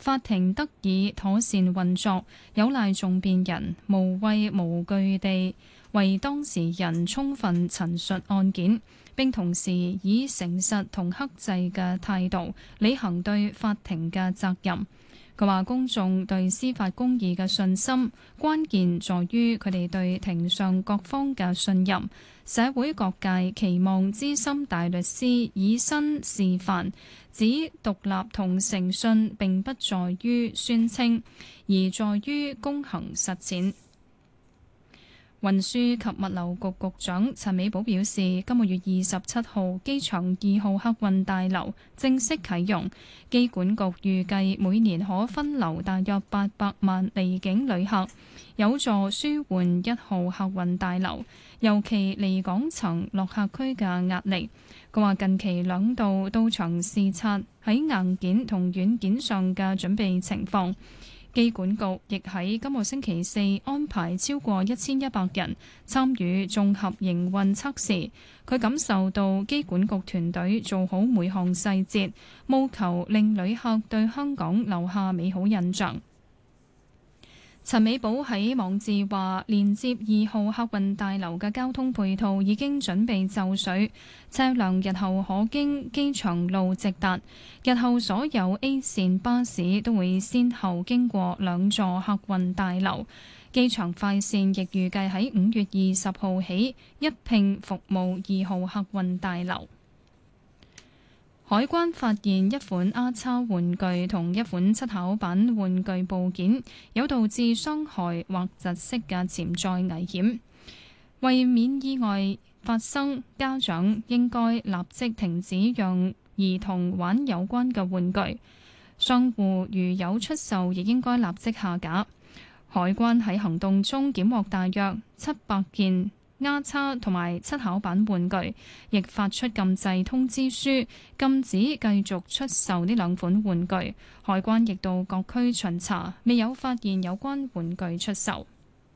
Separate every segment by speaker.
Speaker 1: 法庭得以妥善運作，有賴訟辯人無畏無懼地為當事人充分陳述案件，並同時以誠實同克制嘅態度履行對法庭嘅責任。佢話：公眾對司法公義嘅信心，關鍵在於佢哋對庭上各方嘅信任。社會各界期望資深大律師以身示範，指獨立同誠信並不在於宣稱，而在於公行實踐。運輸及物流局局長陳美寶表示，今個月27號機場2號客運大樓正式啟用，機管局預計每年可分流大約800萬離境旅客，有助舒緩1號客運大樓，尤其離港層落客區嘅壓力。佢話近期2度到場視察喺硬件同軟件上嘅準備情況。機管局亦喺今個星期4安排超過1100人參與綜合營運測試。佢感受到機管局團隊做好每項細節，務求令旅客對香港留下美好印象。陳美寶喺網誌話，連接2號客運大樓嘅交通配套已經準備就緒，車輛日後可經機場路直達。日後所有 A 線巴士都會先後經過2座客運大樓。機場快線亦預計喺5月20號起一併服務2號客運大樓。海關發現一款丫叉玩具同一款七巧板玩具部件有導致傷害或窒息嘅潛在危險，為免意外發生，家長應該立即停止讓兒童玩有關嘅玩具。商戶如有出售，亦應該立即下架。海關喺行動中檢獲大約700件丫叉同埋七巧板玩具，亦發出禁制通知書，禁止繼續出售呢2款玩具。海關亦到各區巡查，未有發現有關玩具出售。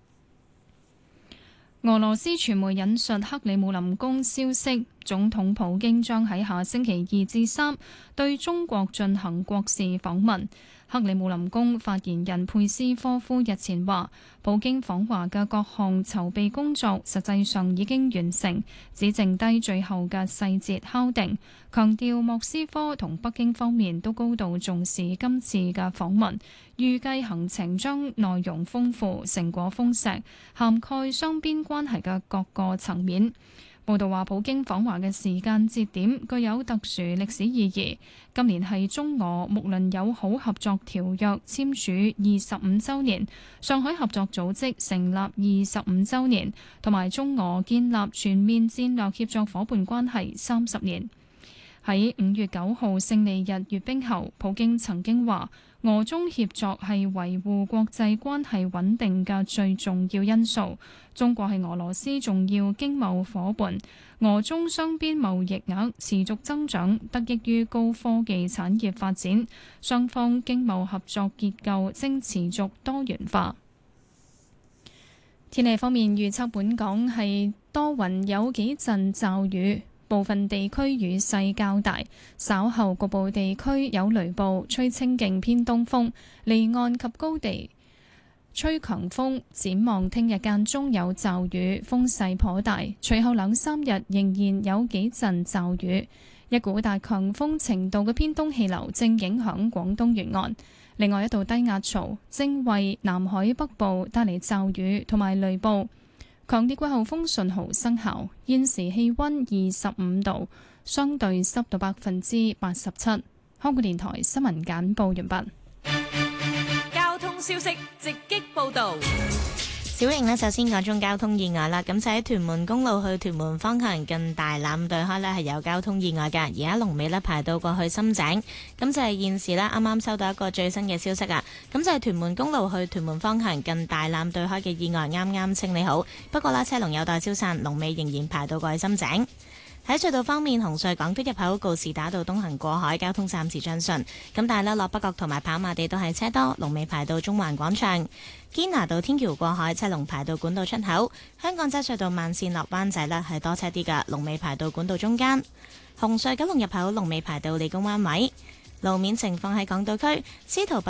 Speaker 1: 俄羅斯傳媒引述克里姆林宮消息，總統普京將喺下星期2至3對中國進行國事訪問。克里姆林宮發言人佩斯科夫日前話，普京訪華嘅各項籌備工作實際上已經完成，只剩低最後嘅細節敲定，強調莫斯科同北京方面都高度重視今次嘅訪問，預計行程將內容豐富、成果豐碩，涵蓋雙邊關係嘅各個層面。報道話，普京訪華嘅時間節點具有特殊歷史意義。今年係中俄睦鄰友好合作條約簽署25週年，上海合作組織成立25週年，同埋中俄建立全面戰略協作夥伴關係30年。喺5月9號勝利日閱兵後，普京曾經話，俄中協作係維護國際關係穩定嘅最重要因素。中國係俄羅斯重要經貿夥伴，俄中雙邊貿易額持續增長，得益於高科技產業發展。雙方經貿合作結構正持續多元化。天氣方面預測，本港係多雲，有幾陣驟雨。部分地區雨勢較大，稍後局部地區有雷暴，吹清勁偏東風，離岸及高地吹強風。展望聽日間中有驟雨，風勢頗大，隨後2-3日仍然有幾陣驟雨。一股大強風程度嘅偏東氣流正影響廣東沿岸，另外一道低壓槽正為南海北部帶嚟驟雨同埋雷暴。強烈季候風信號生效，現時氣溫25度，相對濕度87%。香港電台新聞簡報完畢。
Speaker 2: 交通消息直擊報道。
Speaker 3: 小瑩呢，首先講中交通意外啦，咁就喺屯門公路去屯門方向近大欖對開呢係有交通意外㗎，而家龍尾呢排到過去深井，咁就係現時呢，啱啱收到一個最新嘅消息啊，咁就係屯門公路去屯門方向近大欖對開嘅意外啱啱清理好，不過啦車龍有待消散，龍尾仍然排到過去深井。喺隧道方面，紅隧港島入口告士打道東行過海交通暫時暢順，咁但係呢，落北角同埋跑馬地都係車多，龍尾排到中環廣場。堅拿道天橋過海車龍排到管道出口，香港仔隧道慢線落灣仔呢係多車啲㗎，龍尾排到管道中間。紅隧九龍入口龍尾排到理工灣位。路面情況喺港島區司徒